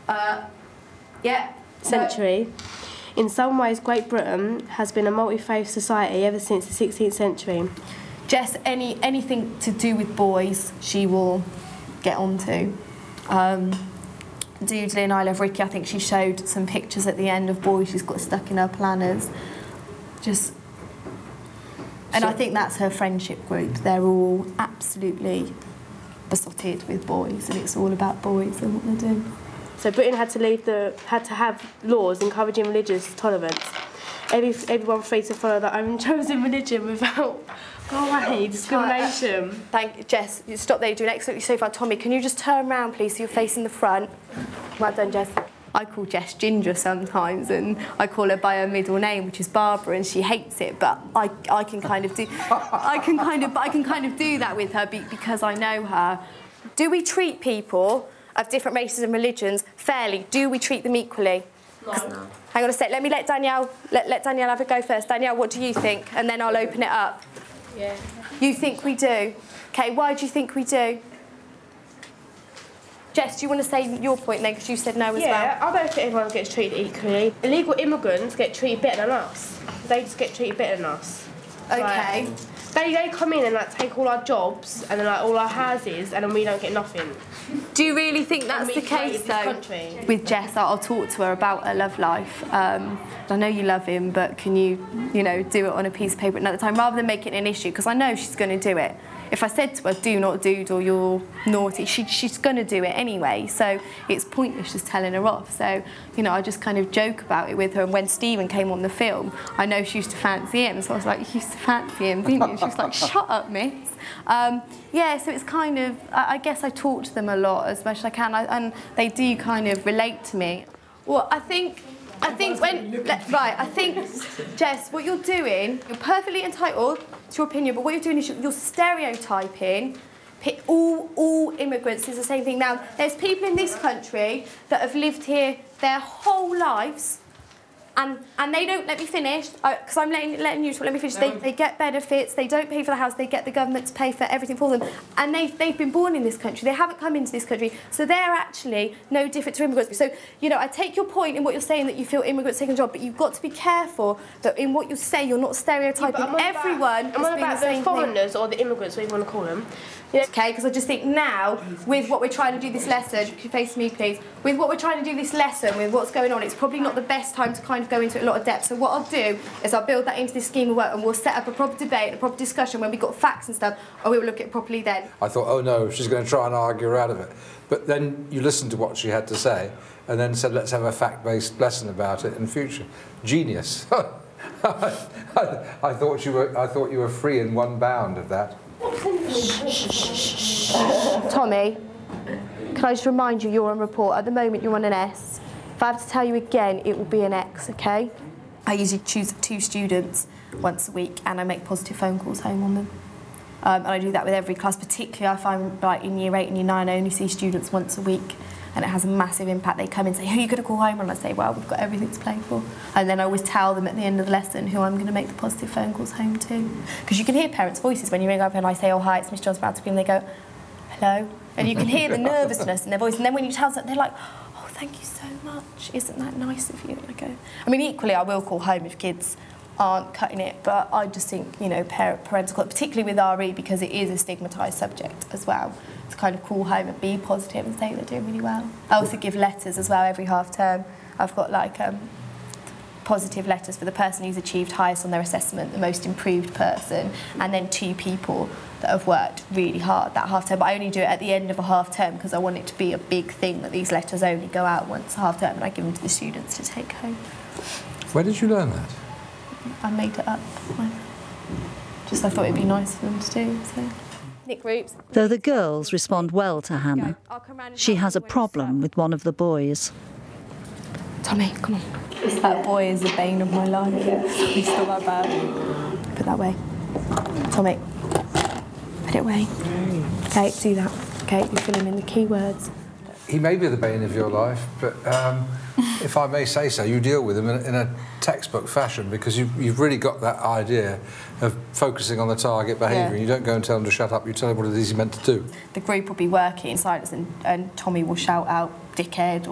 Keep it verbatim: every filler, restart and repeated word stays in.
Uh, yeah. Century. No. In some ways, Great Britain has been a multi-faith society ever since the sixteenth century. Jess, any anything to do with boys, she will get onto. Um, Doodly and I Love Ricky, I think she showed some pictures at the end of boys she's got stuck in her planners. Just, and so, I think that's her friendship group. They're all absolutely besotted with boys, and it's all about boys and what they're doing. So Britain had to leave the had to have laws encouraging religious tolerance. Every, everyone free to follow their own chosen religion without go away discrimination. Thank you, Jess. You stop there. You're doing absolutely so far. Tommy, can you just turn around, please, so you're facing the front? Well done, Jess. I call Jess Ginger sometimes, and I call her by her middle name, which is Barbara, and she hates it. But I, I can kind of do, I can kind of, I can kind of do that with her because I know her. Do we treat people of different races and religions fairly? Do we treat them equally? No. no. Hang on a sec. Let me let Danielle let, let Danielle have a go first. Danielle, what do you think? And then I'll open it up. Yeah. You think we do? Okay. Why do you think we do? Jess, do you want to say your point then? Because you said no as yeah, well. Yeah, I don't think everyone gets treated equally. Illegal immigrants get treated better than us. They just get treated better than us. Okay. Like, they they come in and like take all our jobs and then like all our houses, and then we don't get nothing. Do you really think that's the case though? Country. With Jess, I'll talk to her about her love life. Um, I know you love him, but can you, you know, do it on a piece of paper another time rather than making it an issue? Because I know she's going to do it. If I said to her, do not doodle, you're naughty, she, she's going to do it anyway. So it's pointless just telling her off. So, you know, I just kind of joke about it with her. And when Stephen came on the film, I know she used to fancy him. So I was like, you used to fancy him, didn't you? She was like, shut up, miss. Um, yeah, so it's kind of, I, I guess I talk to them a lot as much as I can. I, and they do kind of relate to me. Well, I think... I think when, right, I think, Jess, what you're doing, you're perfectly entitled to your opinion, but what you're doing is you're stereotyping all, all immigrants is the same thing. Now, there's people in this country that have lived here their whole lives, and, and they don't, let me finish, because I'm letting, letting you talk, let me finish, they, they get benefits, they don't pay for the house, they get the government to pay for everything for them, and they've, they've been born in this country, they haven't come into this country, so they're actually no different to immigrants. So, you know, I take your point in what you're saying, that you feel immigrants taking a job, but you've got to be careful that in what you say, you're not stereotyping yeah, everyone. I'm on about the foreigners thing. Or the immigrants, whatever you want to call them. Yeah. Okay, because I just think now, with what we're trying to do this lesson, could you face me please, with what we're trying to do this lesson, with what's going on, it's probably not the best time to kind of go into a lot of depth. So what I'll do is I'll build that into this scheme of work, and we'll set up a proper debate, a proper discussion when we've got facts and stuff, and we'll look at it properly then. I thought, oh no, she's going to try and argue her out of it. But then you listened to what she had to say, and then said, let's have a fact-based lesson about it in future. Genius. I, I, I thought you were, I thought you were free in one bound of that. Tommy, can I just remind you, you're on report. At the moment, you're on an S. If I have to tell you again, it will be an X, okay? I usually choose two students once a week, and I make positive phone calls home on them. Um, and I do that with every class, particularly I find like in year eight and year nine, I only see students once a week, and it has a massive impact. They come in and say, who are you going to call home? And I say, well, we've got everything to play for. And then I always tell them at the end of the lesson who I'm going to make the positive phone calls home to. Because you can hear parents' voices when you ring up and I say, oh, hi, it's Miss John's about to be, and they go, hello. And you can hear the nervousness in their voice. And then when you tell them, they're like, oh, thank you so much. Isn't that nice of you? And I go, I mean, equally, I will call home if kids aren't cutting it, but I just think, you know, parent, parental, particularly with R E, because it is a stigmatised subject as well, to kind of call home and be positive and say they're doing really well. I also give letters as well every half term. I've got like um, positive letters for the person who's achieved highest on their assessment, the most improved person, and then two people that have worked really hard that half term. But I only do it at the end of a half term because I want it to be a big thing that these letters only go out once a half term, and I give them to the students to take home. Where did you learn that? I made it up. Just I thought it'd be nice for them to do. So. Nick Roops. Though the girls respond well to Hannah, she has a problem with one of the boys. Tommy, come on. That boy is the bane of my life. He's still that bad. Put that away. Tommy, put it away. Okay, do that. Okay, you fill him in the keywords. He may be the bane of your life, but um, if I may say so, you deal with him in, in a textbook fashion, because you, you've really got that idea of focusing on the target behaviour. Yeah. You don't go and tell him to shut up, you tell him what it is he's meant to do. The group will be working in silence, and, and Tommy will shout out, dickhead,